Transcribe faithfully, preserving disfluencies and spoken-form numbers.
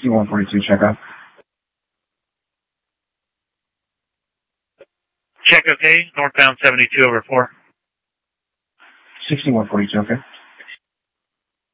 sixty-one forty-two, check out. Check okay, northbound seventy-two over four. sixty-one forty-two, okay.